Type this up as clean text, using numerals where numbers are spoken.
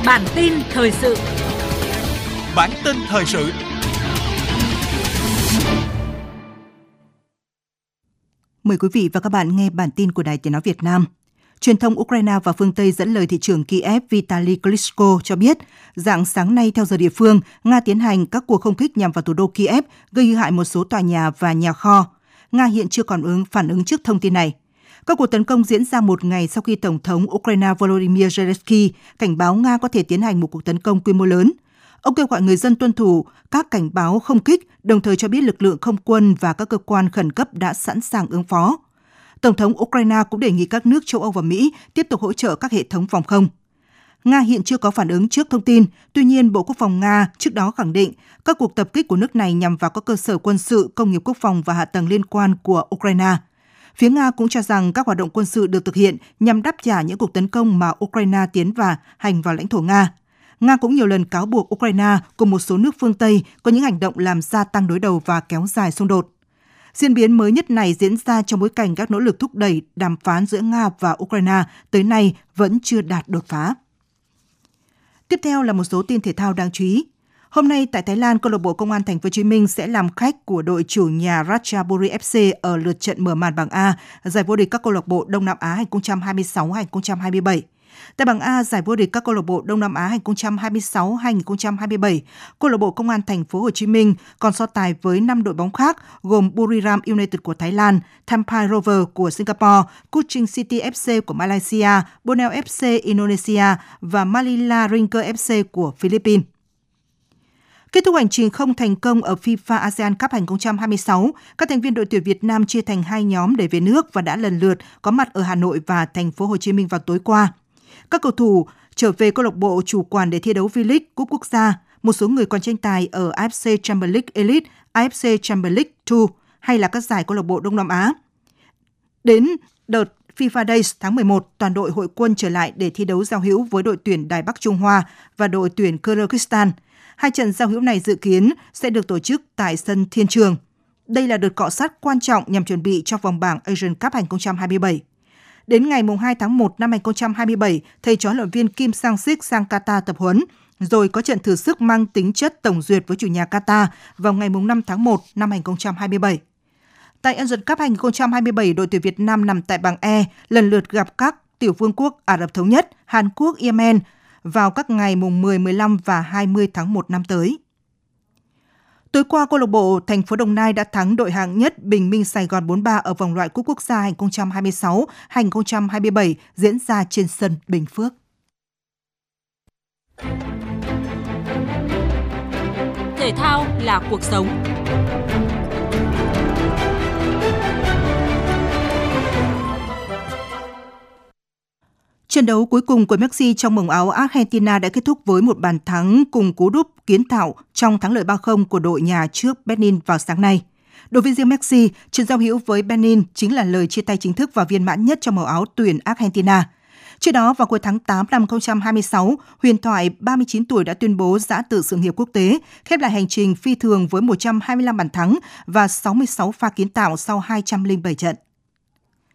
Bản tin thời sự. Bản tin thời sự. Mời quý vị và các bạn nghe bản tin của Đài Tiếng nói Việt Nam. Truyền thông Ukraine và phương Tây dẫn lời thị trưởng Kiev Vitali Klitschko cho biết, rạng sáng nay theo giờ địa phương, Nga tiến hành các cuộc không kích nhằm vào thủ đô Kiev, gây hư hại một số tòa nhà và nhà kho. Nga hiện chưa còn phản ứng trước thông tin này. Các cuộc tấn công diễn ra một ngày sau khi Tổng thống Ukraine Volodymyr Zelensky cảnh báo Nga có thể tiến hành một cuộc tấn công quy mô lớn. Ông kêu gọi người dân tuân thủ các cảnh báo không kích, đồng thời cho biết lực lượng không quân và các cơ quan khẩn cấp đã sẵn sàng ứng phó. Tổng thống Ukraine cũng đề nghị các nước châu Âu và Mỹ tiếp tục hỗ trợ các hệ thống phòng không. Nga hiện chưa có phản ứng trước thông tin, tuy nhiên Bộ Quốc phòng Nga trước đó khẳng định các cuộc tập kích của nước này nhằm vào các cơ sở quân sự, công nghiệp quốc phòng và hạ tầng liên quan của Ukraine. Phía Nga cũng cho rằng các hoạt động quân sự được thực hiện nhằm đáp trả những cuộc tấn công mà Ukraine tiến hành vào lãnh thổ Nga. Nga cũng nhiều lần cáo buộc Ukraine cùng một số nước phương Tây có những hành động làm gia tăng đối đầu và kéo dài xung đột. Diễn biến mới nhất này diễn ra trong bối cảnh các nỗ lực thúc đẩy đàm phán giữa Nga và Ukraine tới nay vẫn chưa đạt đột phá. Tiếp theo là một số tin thể thao đáng chú ý. Hôm nay tại Thái Lan, câu lạc bộ Công an Thành phố Hồ Chí Minh sẽ làm khách của đội chủ nhà Ratchaburi FC ở lượt trận mở màn bảng A, giải vô địch các câu lạc bộ Đông Nam Á 2026-2027. Tại bảng A, giải vô địch các câu lạc bộ Đông Nam Á 2026-2027, câu lạc bộ Công an Thành phố Hồ Chí Minh còn so tài với 5 đội bóng khác gồm Buriram United của Thái Lan, Thampai Rover của Singapore, Kuching City FC của Malaysia, Borneo FC Indonesia và Manila Ringer FC của Philippines. Kết thúc hành trình không thành công ở FIFA ASEAN Cup 2026, các thành viên đội tuyển Việt Nam chia thành hai nhóm để về nước và đã lần lượt có mặt ở Hà Nội và Thành phố Hồ Chí Minh vào tối qua. Các cầu thủ trở về câu lạc bộ chủ quản để thi đấu V-League, Cúp Quốc gia. Một số người còn tranh tài ở AFC Champions League Elite, AFC Champions League 2 hay là các giải câu lạc bộ Đông Nam Á. Đến đợt FIFA Days tháng 11, toàn đội hội quân trở lại để thi đấu giao hữu với đội tuyển Đài Bắc Trung Hoa và đội tuyển Kyrgyzstan. Hai trận giao hữu này dự kiến sẽ được tổ chức tại sân Thiên Trường. Đây là đợt cọ sát quan trọng nhằm chuẩn bị cho vòng bảng Asian Cup 2027. Đến ngày 2 tháng 1 năm 2027, thầy trò huấn luyện viên Kim Sang-sik sang Qatar tập huấn, rồi có trận thử sức mang tính chất tổng duyệt với chủ nhà Qatar vào ngày 5 tháng 1 năm 2027. Tại Asian Cup 2027, đội tuyển Việt Nam nằm tại bảng E, lần lượt gặp các tiểu vương quốc Ả Rập Thống Nhất, Hàn Quốc, Yemen vào các ngày 10, 15 và 20 tháng 1 năm tới. Tối qua, câu lạc bộ thành phố Đồng Nai đã thắng đội hạng nhất Bình Minh Sài Gòn 4-3 ở vòng loại Cúp Quốc gia 2026-2027 diễn ra trên sân Bình Phước. Thể thao là cuộc sống. Trận đấu cuối cùng của Messi trong màu áo Argentina đã kết thúc với một bàn thắng cùng cú đúp kiến tạo trong thắng lợi 3-0 của đội nhà trước Benin vào sáng nay. Đối với riêng Messi, trận giao hữu với Benin chính là lời chia tay chính thức và viên mãn nhất trong màu áo tuyển Argentina. Trước đó, vào cuối tháng 8 năm 2026, huyền thoại 39 tuổi đã tuyên bố giã từ sự nghiệp quốc tế, khép lại hành trình phi thường với 125 bàn thắng và 66 pha kiến tạo sau 207 trận.